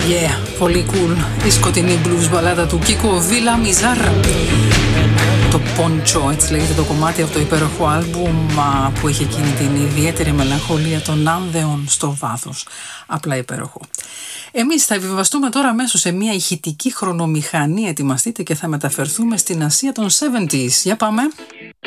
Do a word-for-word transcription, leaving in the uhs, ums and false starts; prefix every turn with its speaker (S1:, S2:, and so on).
S1: Yeah, πολύ cool. Η σκοτεινή blues μπαλάδα του Κίκο Βίλα Μιζάρ. Το Poncho, έτσι λέγεται το κομμάτι από το υπέροχο άλμπουμ που έχει εκείνη την ιδιαίτερη μελαγχολία των άνδεων στο βάθος. Απλά υπέροχο. Εμείς θα επιβιβαστούμε τώρα αμέσως σε μια ηχητική χρονομηχανή. Ετοιμαστείτε και θα μεταφερθούμε στην Ασία των εβδομήντα. Για πάμε.